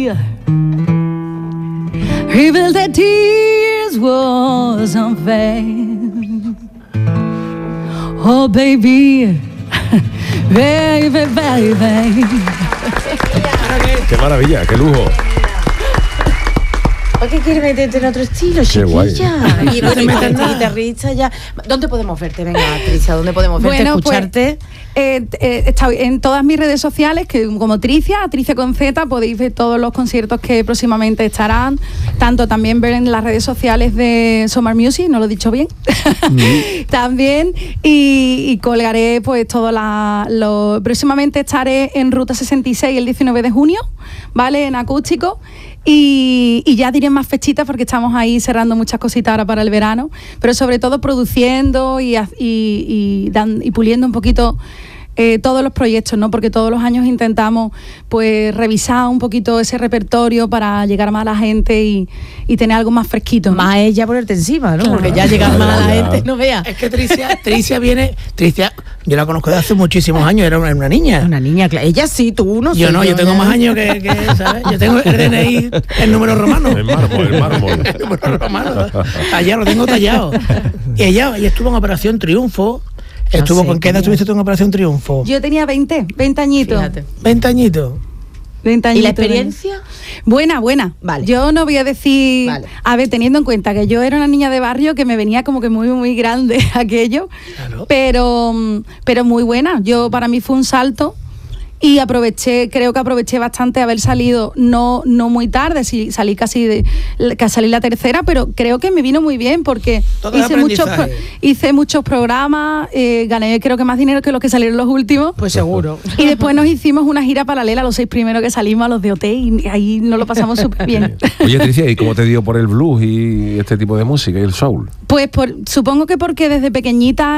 Reveal the tears was unfair. Oh baby, baby, baby. Qué maravilla, qué lujo. ¿Por qué quieres meterte en otro estilo, chiquilla? Y bueno, guitarrista ya. ¿Dónde podemos verte? Venga, Tricia, ¿dónde podemos verte, escucharte? Estoy en todas mis redes sociales, que como Tricia con Z, podéis ver todos los conciertos que próximamente estarán, tanto también ver en las redes sociales de Summer Music, no lo he dicho bien, también, y colgaré pues próximamente estaré en Ruta 66 el 19 de junio, ¿vale? En acústico. Y ya diré más fechitas porque estamos ahí cerrando muchas cositas ahora para el verano, pero sobre todo produciendo y puliendo un poquito todos los proyectos, ¿no? Porque todos los años intentamos pues revisar un poquito ese repertorio para llegar más a la gente y tener algo más fresquito, ¿no? Más ella ponerte encima, ¿no? Claro. Porque ya llegar más a la gente, no veas. Es que Tricia viene... Tricia, yo la conozco de hace muchísimos años, era una niña. Una niña, claro. Ella sí, tú no. Yo no, yo tengo más años que ¿sabes? Yo tengo el DNI, el número romano. El mármol. El número romano. Allá lo tengo tallado. Y ella estuvo en Operación Triunfo. ¿Con qué edad estuviste tú en Operación Triunfo? Yo tenía 20 añitos. Fíjate. 20 añitos. 20 añitos. ¿Y la experiencia? Buena. Vale. Yo no voy a decir... Vale. A ver, teniendo en cuenta que yo era una niña de barrio que me venía como que muy, muy grande aquello. Claro. Pero muy buena. Para mí fue un salto. Y creo que aproveché bastante haber salido, no muy tarde, salí casi salí la tercera, pero creo que me vino muy bien porque hice muchos programas, gané creo que más dinero que los que salieron los últimos. Pues seguro. Y después nos hicimos una gira paralela, los 6 primeros que salimos a los de OT, y ahí nos lo pasamos súper bien. Oye, Tricia, ¿y cómo te dio por el blues y este tipo de música y el soul? Pues supongo que porque desde pequeñita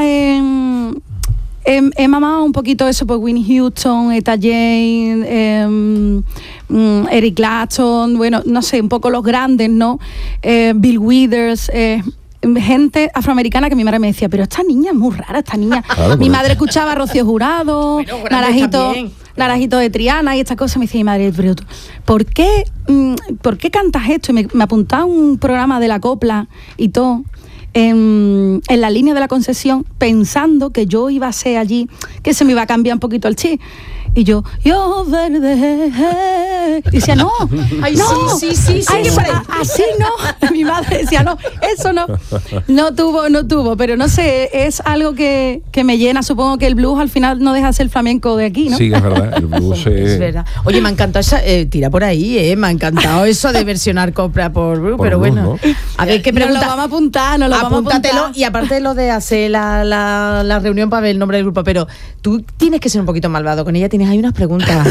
he mamado un poquito eso por Whitney Houston, Etta James, Eric Clapton, bueno, no sé, un poco los grandes, ¿no? Bill Withers, gente afroamericana que mi madre me decía, pero esta niña es muy rara, esta niña. Claro, mi madre escuchaba a Rocío Jurado, Naranjito de Triana y estas cosas. Me decía mi madre, pero ¿por qué cantas esto? Y me apuntaba a un programa de la copla y todo. En la línea de la Concesión, pensando que yo iba a ser allí, que se me iba a cambiar un poquito el chip. Y yo verde, y decía, no, ay, no, sí, así no. Mi madre decía, no, eso no tuvo, pero no sé, es algo que me llena. Supongo que el blues al final no deja de ser flamenco de aquí, ¿no? Sí, es verdad, el blues es verdad. Oye, me ha encantado esa, tira por ahí, me ha encantado eso de versionar copla por blues, pero blues, bueno, ¿no? A ver qué pregunta. Nos lo vamos a apuntar, apúntatelo, y aparte de lo de hacer la reunión para ver el nombre del grupo, pero tú tienes que ser un poquito malvado con ella, tienes ahí unas preguntas,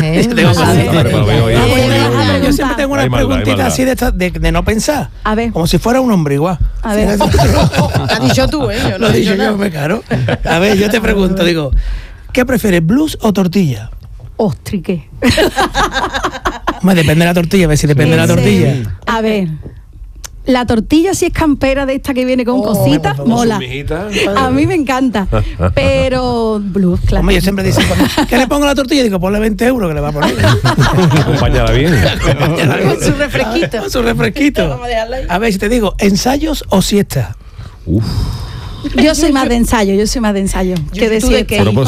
Yo siempre tengo unas preguntitas así de no pensar. A ver. Como si fuera un hombre igual. A ver. Lo has dicho tú, Yo lo he dicho yo, me caro. A ver, yo te pregunto, digo, ¿qué prefieres, blues o tortilla? Ostri, ¿qué? Depende de la tortilla, a ver si depende de la tortilla. A ver. La tortilla, si es campera de esta que viene con cositas, mola. A mí me encanta. Pero blues, claro. Hombre, yo siempre dicen, ¿qué le pongo a la tortilla? Digo, ponle 20 euros que le va a poner. Acompañada bien. Con su refresquito. Con su refresquito. A ver, si te digo, ¿ensayos o siesta? Uf. Yo soy más de ensayo. Que decir que... Bueno, pues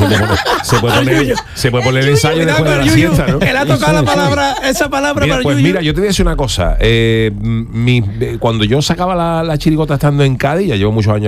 se puede poner el ensayo después de la siesta, ¿no? Que le ha tocado esa palabra mira, para pues Yuyu. Mira, yo te voy a decir una cosa. Cuando yo sacaba la chirigota estando en Cádiz, ya llevo muchos años